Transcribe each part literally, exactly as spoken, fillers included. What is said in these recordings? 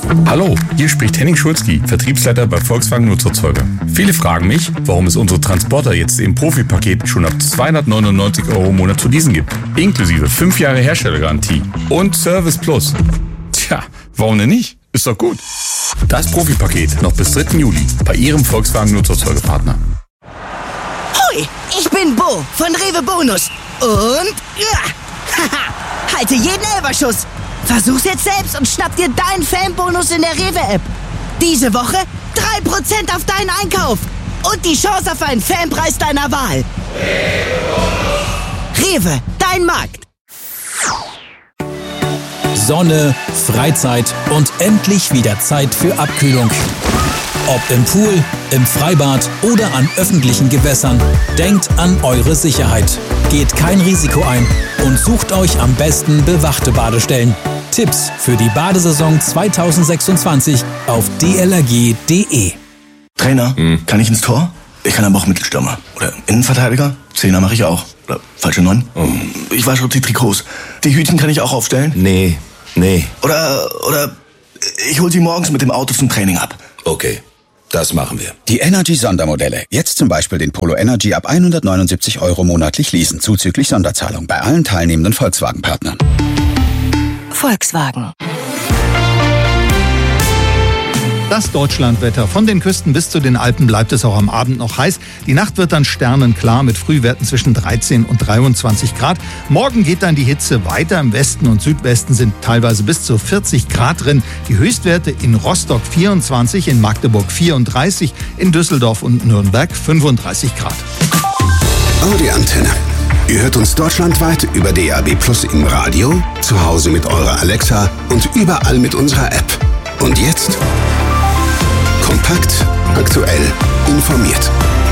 Hallo, hier spricht Henning Schulzki, Vertriebsleiter bei Volkswagen Nutzerzeuger. Viele fragen mich, warum es unsere Transporter jetzt im Profi-Paket schon ab zweihundertneunundneunzig Euro im Monat zu leasen gibt. Inklusive fünf Jahre Herstellergarantie und Service Plus. Tja, warum denn nicht? Ist doch gut. Das Profi-Paket noch bis dritten Juli bei Ihrem Volkswagen Nutzerzeugerpartner. Hui, ich bin Bo von Rewe Bonus. Und ja, haha, halte jeden Elberschuss. Versuch's jetzt selbst und schnapp dir deinen Fanbonus in der Rewe-App. Diese Woche drei Prozent auf deinen Einkauf und die Chance auf einen Fanpreis deiner Wahl. Rewe, dein Markt. Sonne, Freizeit und endlich wieder Zeit für Abkühlung. Ob im Pool, im Freibad oder an öffentlichen Gewässern, denkt an eure Sicherheit. Geht kein Risiko ein und sucht euch am besten bewachte Badestellen. Tipps für die Badesaison zweitausendsechsundzwanzig auf d l r g punkt d e. Trainer, hm. kann ich ins Tor? Ich kann aber auch Mittelstürmer. Oder Innenverteidiger? Zehner mache ich auch. Oder falsche Neun? Oh. Ich wasche die Trikots. Die Hütchen kann ich auch aufstellen? Nee, nee. Oder, oder ich hol sie morgens mit dem Auto zum Training ab. Okay, das machen wir. Die Energy-Sondermodelle. Jetzt zum Beispiel den Polo Energy ab hundertneunundsiebzig Euro monatlich leasen, zuzüglich Sonderzahlung bei allen teilnehmenden Volkswagen-Partnern. Volkswagen. Das Deutschlandwetter. Von den Küsten bis zu den Alpen bleibt es auch am Abend noch heiß. Die Nacht wird dann sternenklar mit Frühwerten zwischen dreizehn und dreiundzwanzig Grad. Morgen geht dann die Hitze weiter. Im Westen und Südwesten sind teilweise bis zu vierzig Grad drin. Die Höchstwerte in Rostock vierundzwanzig, in Magdeburg vierunddreißig, in Düsseldorf und Nürnberg fünfunddreißig Grad. Audi Antenne. Ihr hört uns deutschlandweit über D A B Plus im Radio, zu Hause mit eurer Alexa und überall mit unserer App. Und jetzt kompakt, aktuell, informiert.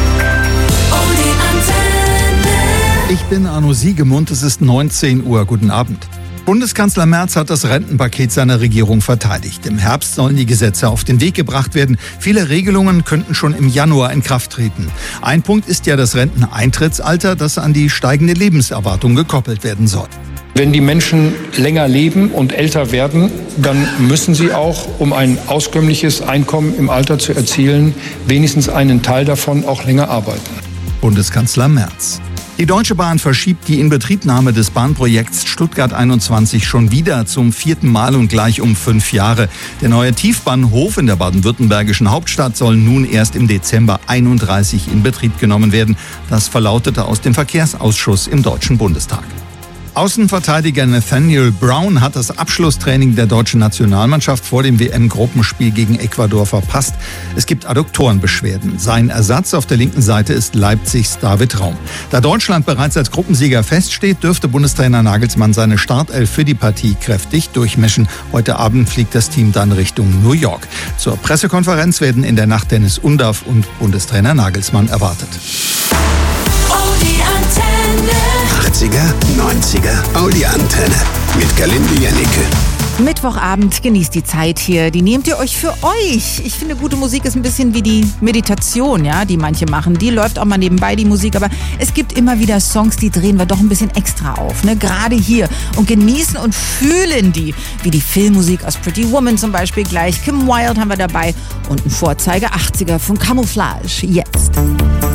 Ich bin Arno Siegemund, es ist neunzehn Uhr. Guten Abend. Bundeskanzler Merz hat das Rentenpaket seiner Regierung verteidigt. Im Herbst sollen die Gesetze auf den Weg gebracht werden. Viele Regelungen könnten schon im Januar in Kraft treten. Ein Punkt ist ja das Renteneintrittsalter, das an die steigende Lebenserwartung gekoppelt werden soll. Wenn die Menschen länger leben und älter werden, dann müssen sie auch, um ein auskömmliches Einkommen im Alter zu erzielen, wenigstens einen Teil davon auch länger arbeiten. Bundeskanzler Merz. Die Deutsche Bahn verschiebt die Inbetriebnahme des Bahnprojekts Stuttgart einundzwanzig schon wieder zum vierten Mal und gleich um fünf Jahre. Der neue Tiefbahnhof in der baden-württembergischen Hauptstadt soll nun erst im Dezember einunddreißig in Betrieb genommen werden. Das verlautete aus dem Verkehrsausschuss im Deutschen Bundestag. Außenverteidiger Nathaniel Brown hat das Abschlusstraining der deutschen Nationalmannschaft vor dem W M-Gruppenspiel gegen Ecuador verpasst. Es gibt Adduktorenbeschwerden. Sein Ersatz auf der linken Seite ist Leipzigs David Raum. Da Deutschland bereits als Gruppensieger feststeht, dürfte Bundestrainer Nagelsmann seine Startelf für die Partie kräftig durchmischen. Heute Abend fliegt das Team dann Richtung New York. Zur Pressekonferenz werden in der Nacht Dennis Undaff und Bundestrainer Nagelsmann erwartet. achtziger, neunziger, Audi Antenne mit Galinde Janneke. Mittwochabend, genießt die Zeit hier. Die nehmt ihr euch für euch. Ich finde, gute Musik ist ein bisschen wie die Meditation, ja, die manche machen. Die läuft auch mal nebenbei, die Musik. Aber es gibt immer wieder Songs, die drehen wir doch ein bisschen extra auf, ne? Gerade hier. Und genießen und fühlen die. Wie die Filmmusik aus Pretty Woman zum Beispiel gleich. Kim Wilde haben wir dabei. Und ein Vorzeiger achtziger von Camouflage. Jetzt.